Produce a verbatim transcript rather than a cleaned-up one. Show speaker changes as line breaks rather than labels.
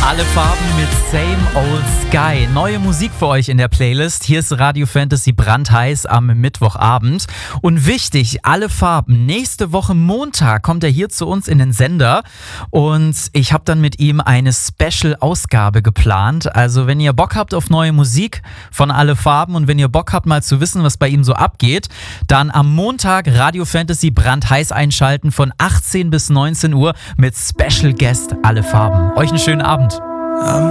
Alle Farben mit Same Old Sky. Neue Musik für euch in der Playlist. Hier ist Radio Fantasy brandheiß am Mittwochabend. Und wichtig, Alle Farben. Nächste Woche Montag kommt er hier zu uns in den Sender. Und ich habe dann mit ihm eine Special-Ausgabe geplant. Also wenn ihr Bock habt auf neue Musik von Alle Farben und wenn ihr Bock habt mal zu wissen, was bei ihm so abgeht, dann am Montag Radio Fantasy brandheiß einschalten von achtzehn bis neunzehn Uhr mit Special Guest Alle Farben. Euch einen schönen Abend.